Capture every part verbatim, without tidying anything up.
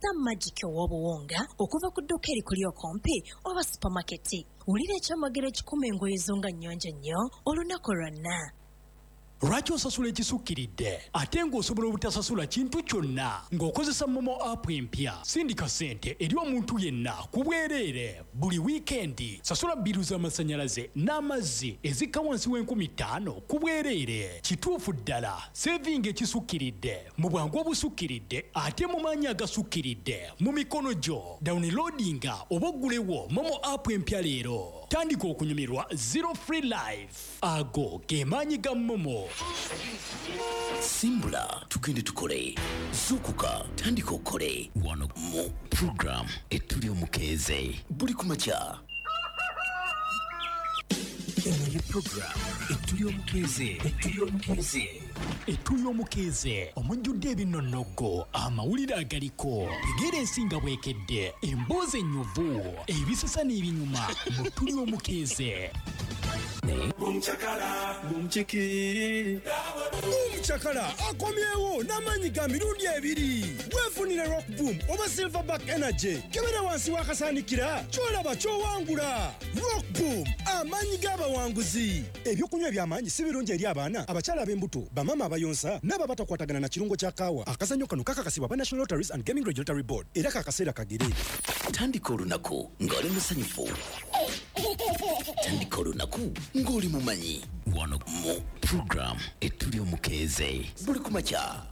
Star Magic owobuwonga okuva ku dduka erikuli okumpi oba supermarket. Wulira ekyamagero ekikumi engoye zonga nnyonjo nnyo olunaku lwonna. Lwaki osasula ekisukkiridde ate ng'osobola obutasasula kintu kyonna ng'okozesa Momo app empya? Sindika ssente eri omuntu yenna ku bwereere buli wiikendi. Sasula bbiru z'amasannyalaze n'amazzi ezikka wansi w'enkumi ttaano ku bwereere. Kituufu ddala sevinga ekisukkiridde mu bwangu obusukkiridde ate mu maanyi agasukkiridde mu mikono gyo. Downloadinga oba oggulewo Momo app empya leero. Tandika okunyumirwa zero free life. Ago ge maanyi ga Momo. Simbula tugende tukole. Zukuka tandika okole. Wano mu program etuli omukeeze. Buli kumakya. Eno ye program etuli omukeeze. Etuli omukeeze. Etuli omukeeze omujjudde ebinnonogo amawulire agaliko tegeera ensinga bwekedde emboozi ennyuvu ebisasa n'ebinyuma mu tuli omukeeze. Bumchakala, bumchiki. Bumchakala, akomyewo n'amanyi ga mirundi ebiri. Weefunire Rock Boom oba Silverback Energy. Kebera wansi wakasaanikira, kyolaba kyowangula. Rock Boom, amanyi g'abawanguzi. Ebyokunywa eby'amaanyi si birungi eri abaana, abakyala ab'embuto, bamama abayonsa, n'ababatakwatagana na kirungo kya kaawa. Akazannyo kano kakakasibwa ba National Lotteries and Gaming Regulatory Board. Era kakaseera kagere. Tandika olunaku ng'oli musanyufu. Tandika olunaku ng'oli mumanyi. Wano mu program etuli omukeeze. Buli kumakya.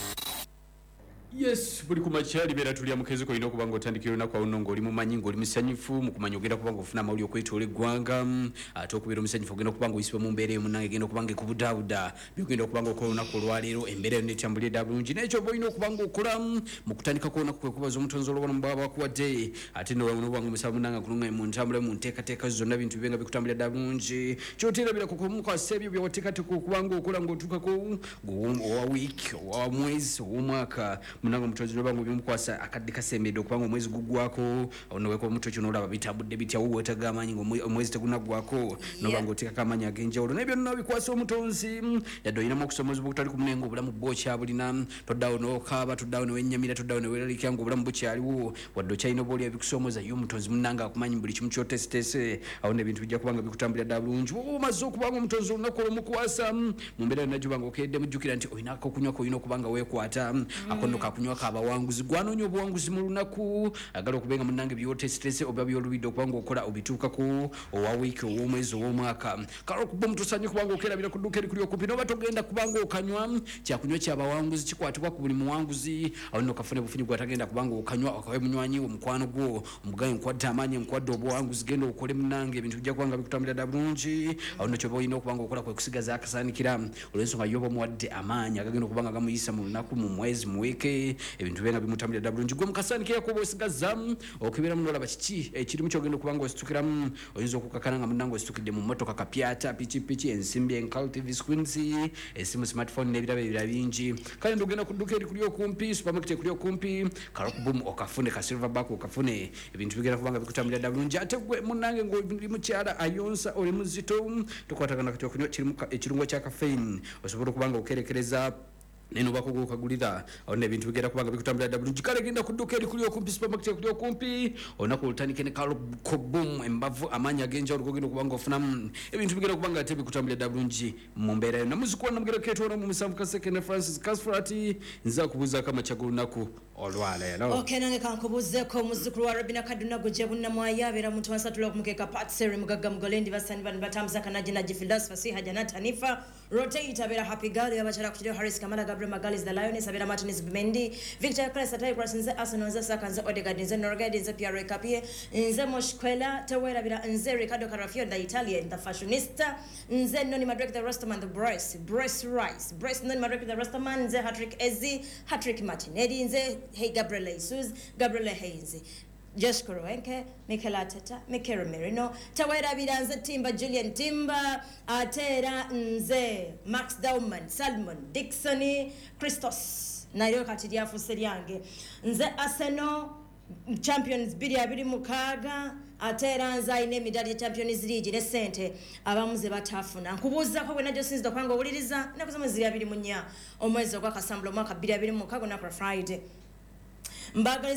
Yes, buli kumakya libera tuli amukeeze ko ino kubanga otandikira olunaku awo ng'oli mumanyi ng'oli musanyufu mu kumanya ogenda kubanga ofuna amawulire okwetoola eggwanga ate okubeera omusanyufu ogenda kubanga oyisibwa mu mbeera eyo munnange egenda kubanga ekubudaabuda byogenda okubanga okola olunaku olwaleero embeera yo netambulira bulungi n'ekyo oba olina okubanga okola mu kutandika kw'olunaku kwe kubaza omutonzi olwobona mu baba bakuwadde ate n'obanga omusaba munnange kulunga mu ntambula mu nteekateeka zonna bintu bibenga bikutambulira bulungi kyoteerabirako kumukwasa ebyo byewateekateeka okubanga okola ng'otuukako owa wiiki owa mwezi ow'omwaka munango mutozi nobango bimukwasa akadde kasembedde okubanga omwezi guggwako onoweko omuto kyo n'olaba bitambudde bitya wuwe otagamanyi ng'omwezi tegunaggwako nobango oteekako amaanyi ag'enjawulo naye byonna bikwasa omutonzi yadde olinamu okusomozebwa okutali kumunenga obulamu bwo okyabulina toddawo n'okaaba toddawo newennyamira toddawo neweeralikira ng'obulamu bukyaliwo wadde okyalina oba oli ebikusomoza ye omutonzi munnanga akumanyi buli kimu kyotesitese awo n'ebintu bijja kubanga bikutambulira ddala bulungi bwoba omaze okubanga omutonzi olunaku olwomukwasa mu mbeera yonna gyobanga okedde mujjukira nti olinako okunywa olina okubanga weekwata akono kakunywako abawanguzi gwanoonya obuwanguzi mu lunaku agala okubenga munnange byotesitese oba byolubidde okubanga okola obituukako owa wiiki ow'omwezi ow'omwaka kale okuba omutusanye kubanga okerabira ku dduuka erikuli okumpi noba togenda kubanga okanywa kyakunywa kyabawanguzi kikwatibwa ku buli muwanguzi awo nno kafune bufunyi gwatagenda kubanga okanywa okawe munywanyi wo mukwano gwo omugaye nkwadde amaanyi nkwadde obuwanguzi genda okole munnange ebintu bijja kubanga bikutambulira ddala bulungi awo nno kyoba olina okubanga okola kwe kusigaza akasaanikira olw'ensonga yoba omuwadde amaanyi agagenda okubanga gamuyisa mu lunaku mu mwezi mu wiiki ebintu benga bimutambulira ddala bulungi gwe mukasaanikira kuba osigaza okeberamu n'olaba kiki ekirimu kyogenda okubanga ositukiramu oyinza okukakana nga munnange ositukidde mu mmotoka kapyata pikipiki ensimbi enkalo tv screens esimu smartphone n'ebirabo ebirala bingi kale ndogenda ku dduuka erikuli okumpi supermarket ekuli okumpi kalokubum okafune ka silverback okafune ebintu bigenda kubanga bikutambulira ddala bulungi ate gwe munnange ng'oli mukyala ayonsa oli muzito tokwatagana kati okunywa ekirungo kya caffeine osobola okubanga okerekereza neno bako kagulira awo ebintu bigenda kubanga bikutambulira ddala bulungi kale genda ku dduuka erikuli okumpi supermarket ekuli okumpi olunaku olutandike ne kalokubum embavu amaanyi ag'enjawulo gogenda okubanga ofunamu ebintu bigenda kubanga ate bikutambulira ddala bulungi mu mbeera yonna muzikuwa namugerekeetona mu musanvu kasekene francis casfrati nza kubuuzaako amakya g'olunaku olwaleero okay nange kankubuuzeeko muzzukulu wa rabina kadunago gye bunnamwayi abeera muntu wansatula okumukeeka patseri mugagga mugolendi basani bano batambuza kanaji naji filas fasiha janat hanifa rotate abeera happy girl yabakyala ku kiryo harris kamala Gabriel Magali is the Lioness Abera Martinez Bimendi Victor Class Atai Cross nze Arsenal nze Saka nze Odegaard nze Norgard nze Pierre Capie nze Moshkwela Tewera Bira nze Ricardo Carafio the Italian the fashionista nze Noni Madrid the Rastaman the Bryce Bryce Rice Bryce Noni Madrid the Rastaman nze Hatrick Ezi Hatrick Martinelli nze Hey Gabriel Jesus Gabriel Hayes Josh Koroenke, Mikel Arteta, Mikel Merino, Tawera Biranza Timba, Julian Timba, Atera Nze, Max Dauman, Salmon, Dixon, Christos, Nairo Katidia Fuseriange, Nze Arsenal, Champions Bidia Bidi Mukaga, Atera Nza ine midali Champions League, ne sente, abamuze batafuna. Nkubuza ko bwenajo sinzi dokwanga owuliriza, nakusoma ziri bidi munya, omwezi ogwa Kasambula mwaka Bidia Bidi Mukaga na Friday. Mbaga